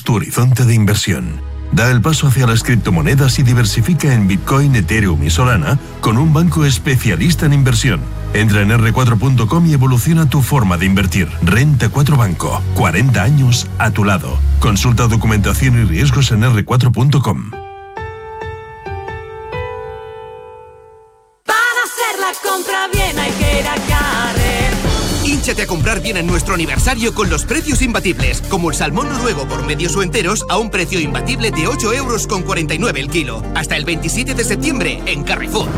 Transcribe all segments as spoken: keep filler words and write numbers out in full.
tu horizonte de inversión. Da el paso hacia las criptomonedas y diversifica en Bitcoin, Ethereum y Solana con un banco especialista en inversión. Entra en erre cuatro punto com y evoluciona tu forma de invertir. Renta cuatro Banco. cuarenta años a tu lado. Consulta documentación y riesgos en erre cuatro punto com. Para hacer la compra bien hay que ir a Carrer. Hínchate a comprar bien en nuestro aniversario con los precios imbatibles, como el salmón noruego por medios o enteros a un precio imbatible de ocho euros con cuarenta y nueve el kilo. Hasta el veintisiete de septiembre en Carrefour.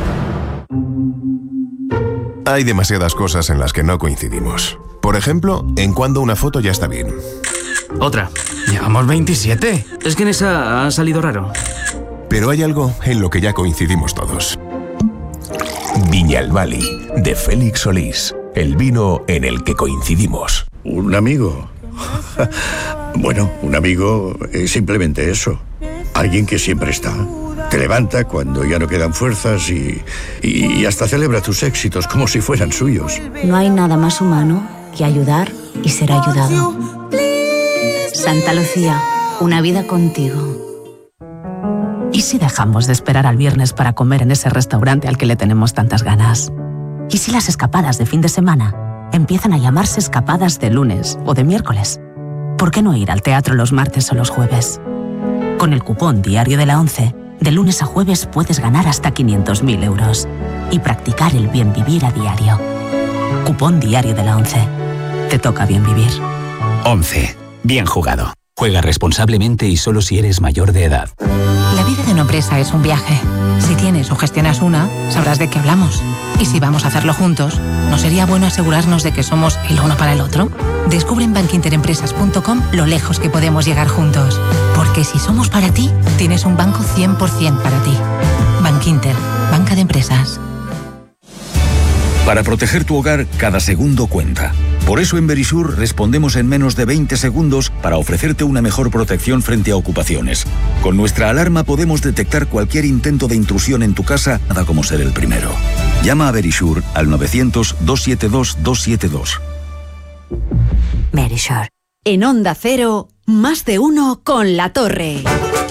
Hay demasiadas cosas en las que no coincidimos. Por ejemplo, en cuando una foto ya está bien. Otra. Llevamos veintisiete. Es que en esa ha salido raro. Pero hay algo en lo que ya coincidimos todos. Viñalbali, de Félix Solís. El vino en el que coincidimos. ¿Un amigo? Bueno, un amigo es simplemente eso. Alguien que siempre está. Te levanta cuando ya no quedan fuerzas y, y hasta celebra tus éxitos como si fueran suyos. No hay nada más humano que ayudar y ser ayudado. Santa Lucía, una vida contigo. ¿Y si dejamos de esperar al viernes para comer en ese restaurante al que le tenemos tantas ganas? ¿Y si las escapadas de fin de semana empiezan a llamarse escapadas de lunes o de miércoles? ¿Por qué no ir al teatro los martes o los jueves? Con el cupón Diario de la ONCE, de lunes a jueves puedes ganar hasta quinientos mil euros y practicar el bien vivir a diario. Cupón Diario de la ONCE. Te toca bien vivir. ONCE. Bien jugado. Juega responsablemente y solo si eres mayor de edad. La vida de una empresa es un viaje. Si tienes o gestionas una, sabrás de qué hablamos. Y si vamos a hacerlo juntos, ¿no sería bueno asegurarnos de que somos el uno para el otro? Descubre en bankinterempresas punto com lo lejos que podemos llegar juntos. Porque si somos para ti, tienes un banco cien por ciento para ti. Bankinter, banca de empresas. Para proteger tu hogar, cada segundo cuenta. Por eso en Verisur respondemos en menos de veinte segundos para ofrecerte una mejor protección frente a ocupaciones. Con nuestra alarma podemos detectar cualquier intento de intrusión en tu casa, nada como ser el primero. Llama a Verisur al novecientos, doscientos setenta y dos, doscientos setenta y dos. Verisur. En Onda Cero, más de uno con La Torre.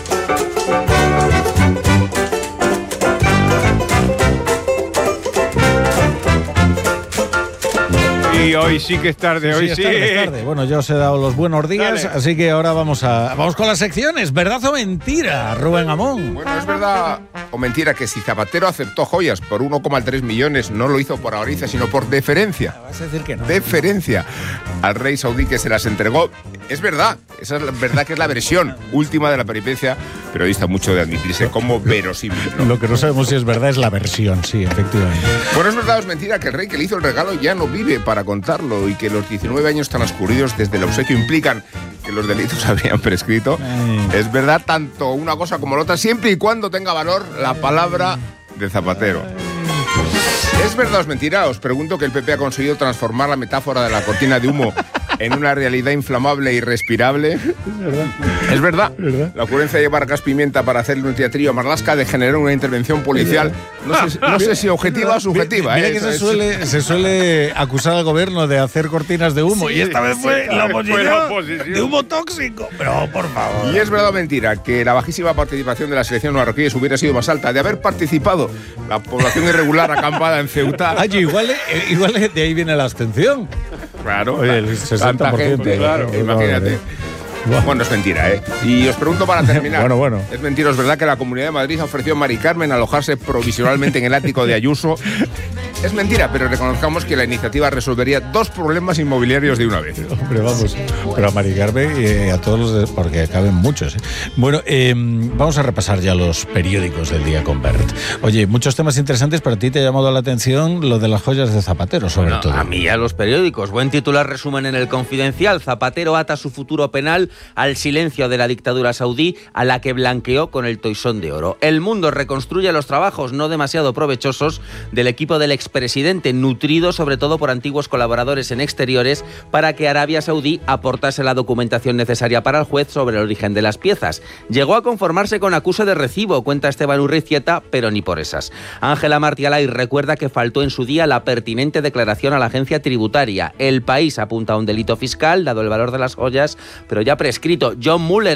Y hoy sí que es tarde, hoy sí. sí. Es tarde, es tarde. Bueno, yo os he dado los buenos días, Dale. Así que ahora vamos a vamos con las secciones. ¿Verdad o mentira, Rubén Amón? Bueno, es verdad o mentira que si Zapatero aceptó joyas por uno coma tres millones, no lo hizo por avaricia, sino por deferencia. Vas a decir que no. Deferencia al rey saudí que se las entregó. Es verdad, esa es la verdad que es la versión última de la peripecia, pero dista mucho de admitirse como verosímil, ¿no? Lo que no sabemos si es verdad es la versión, sí, efectivamente. Bueno, es verdad o es mentira que el rey que le hizo el regalo ya no vive para contarlo y que los diecinueve años transcurridos desde el obsequio implican que los delitos habrían prescrito. Ay. Es verdad tanto una cosa como la otra, siempre y cuando tenga valor la palabra de Zapatero. Ay. ¿Es verdad o es mentira? Os pregunto que el P P ha conseguido transformar la metáfora de la cortina de humo en una realidad inflamable y respirable. Es verdad. Es verdad. Es verdad. La ocurrencia de llevar gas pimienta para hacerle un teatrillo a Marlaska degeneró una intervención policial. No sé, no sé si objetiva o subjetiva. Mira ¿eh? que se suele, se suele acusar al gobierno de hacer cortinas de humo, sí, y esta vez sí, fue, la oposición, fue la oposición de humo tóxico. Pero, por favor. Y es verdad o mentira que la bajísima participación de la selección marroquíes hubiera sido más alta de haber participado la población irregular acampada en Ceuta. Ay, igual, igual de ahí viene la abstención. Claro. Oye, el sesenta por ciento. Gente, claro, imagínate. Bueno. bueno, es mentira, ¿eh? Y os pregunto para terminar. bueno, bueno. ¿Es mentira, es verdad que la Comunidad de Madrid ofreció a Mari Carmen alojarse provisionalmente en el ático de Ayuso? Es mentira, pero reconozcamos que la iniciativa resolvería dos problemas inmobiliarios de una vez. Hombre, vamos. Pero a Mari Carmen y eh, a todos los de, porque caben muchos. ¿eh? Bueno, eh, vamos a repasar ya los periódicos del día con Bert. Oye, muchos temas interesantes, pero a ti te ha llamado la atención lo de las joyas de Zapatero, sobre bueno, todo. A mí ya los periódicos. Buen titular resumen en El Confidencial. Zapatero ata su futuro penal al silencio de la dictadura saudí, a la que blanqueó con el toisón de oro. El Mundo reconstruye los trabajos no demasiado provechosos del equipo del expresidente, nutrido sobre todo por antiguos colaboradores en exteriores, para que Arabia Saudí aportase la documentación necesaria para el juez sobre el origen de las piezas. Llegó a conformarse con acuse de recibo, cuenta Esteban Urrizieta, pero ni por esas. Ángela Martialay recuerda que faltó en su día la pertinente declaración a la agencia tributaria. El País apunta a un delito fiscal, dado el valor de las joyas, pero ya prescrito. John Muller